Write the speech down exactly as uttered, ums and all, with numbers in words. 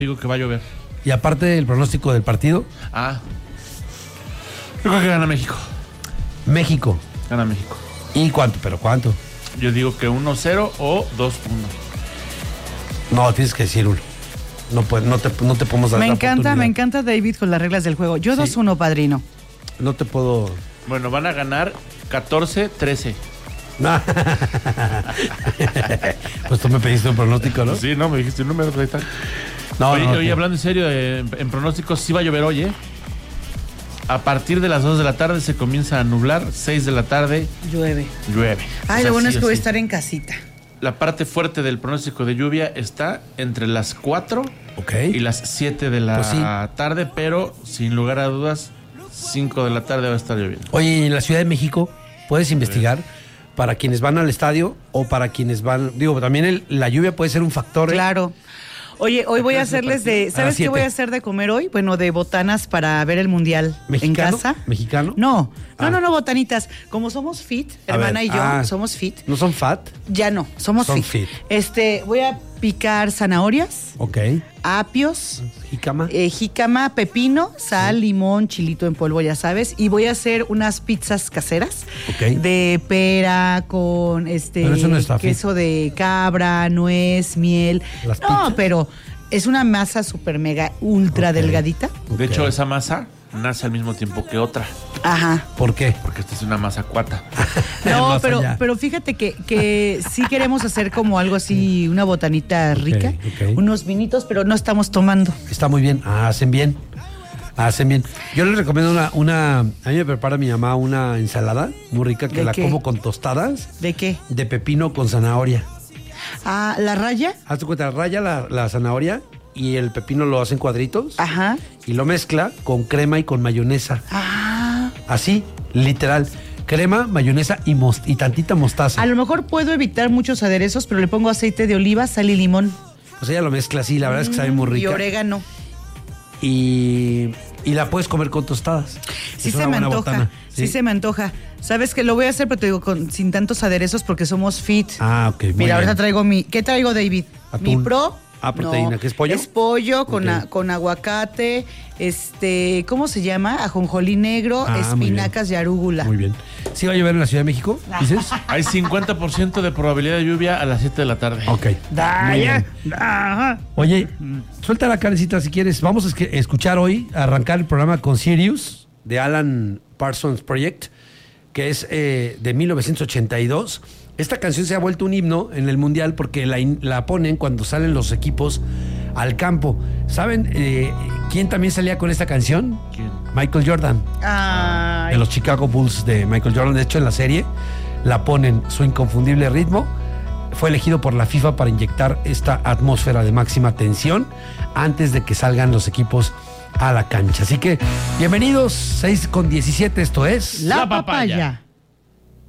Digo que va a llover. Y aparte del pronóstico del partido, Ah. Yo creo que gana México. México. Gana México. ¿Y cuánto? ¿Pero cuánto? Yo digo que uno cero o dos uno. No, tienes que decir uno. No, pues, no, te, no te podemos dar Me la encanta, oportunidad. me encanta David con las reglas del juego. Yo Sí. dos uno, padrino. No te puedo... Bueno, van a ganar catorce trece. Pues tú me pediste un pronóstico, ¿no? Sí, no, me dijiste un número, pues ahí está. No, oye, no, oye no. hablando en serio, eh, en, en pronósticos sí va a llover hoy, ¿eh? A partir de las dos de la tarde se comienza a nublar, seis de la tarde Llueve. llueve. Ay, O sea, lo bueno sí es que o voy a sí. estar en casita. La parte fuerte del pronóstico de lluvia está entre las cuatro Ok. y las siete de la Pues sí. tarde, pero sin lugar a dudas, cinco de la tarde va a estar lloviendo. Oye, en la Ciudad de México, ¿puedes investigar para quienes van al estadio o para quienes van... Digo, también el- la lluvia puede ser un factor. ¿eh? Claro. Oye, hoy voy a hacerles de... A las ¿Sabes qué siete. voy a hacer de comer hoy? Bueno, de botanas para ver el mundial. ¿Mexicano? ¿En casa? ¿Mexicano? No, no, Ah. no, no, botanitas. Como somos fit, A hermana ver, y yo, ah. somos fit. ¿No son fat? Ya no, somos Son fit. fit. Este, voy a picar zanahorias, Ok. apios, ¿Jícama? eh, jícama, pepino, sal, limón, chilito en polvo, ya sabes. Y voy a hacer unas pizzas caseras Ok. de pera con este Pero eso no está fit. queso de cabra, nuez, miel. ¿Las no, pizzas? pero es una masa súper mega ultra Ok. delgadita. De Ok. hecho, esa masa nace al mismo tiempo que otra, Ajá. ¿Por qué? porque esta es una masa cuata. No, Más pero, allá. pero fíjate que, que sí queremos hacer como algo así, una botanita rica, ok. unos vinitos, pero no estamos tomando. Está muy bien. Ah, hacen bien. Hacen bien. Yo les recomiendo una, una... A mí me prepara mi mamá una ensalada muy rica que ¿De la qué? como con tostadas ¿De qué? de pepino con zanahoria. Ah, la raya. Hazte cuenta, raya la, la zanahoria y el pepino lo hacen cuadritos Ajá. y lo mezcla con crema y con mayonesa. Ah. Así, literal. Crema, mayonesa y, mos- y tantita mostaza. A lo mejor puedo evitar muchos aderezos, pero le pongo aceite de oliva, sal y limón. Pues ella lo mezcla así, la verdad es que sabe muy Y rica. orégano. Y, y la puedes comer con tostadas. Sí Es se una me buena antoja. botana, Sí se me antoja. Sabes que lo voy a hacer, pero te digo, con, sin tantos aderezos porque somos fit. Ah, ok, muy Mira, ahorita bien. traigo mi... ¿Qué traigo, David? Atún. Mi pro. Ah, proteína. ¿Qué es pollo? Es pollo con, Ok. a- con aguacate, este, ¿cómo se llama? Ajonjolí negro, Ah, muy espinacas y arúgula. Muy bien. ¿Sí va a llover en la Ciudad de México, dices? Hay cincuenta por ciento de probabilidad de lluvia a las siete de la tarde. Ok. Muy bien. Oye, suelta la carecita si quieres. Vamos a esque- escuchar hoy, a arrancar el programa con Sirius, de Alan Parsons Project, que es eh, de mil novecientos ochenta y dos. Esta canción se ha vuelto un himno en el Mundial porque la, in- la ponen cuando salen los equipos al campo. ¿Saben eh, quién también salía con esta canción? ¿Quién? Michael Jordan. Ay. De los Chicago Bulls de Michael Jordan. De hecho, en la serie la ponen su inconfundible ritmo. Fue elegido por la FIFA para inyectar esta atmósfera de máxima tensión antes de que salgan los equipos a la cancha. Así que, bienvenidos, seis con diecisiete, esto es... La La papaya. papaya.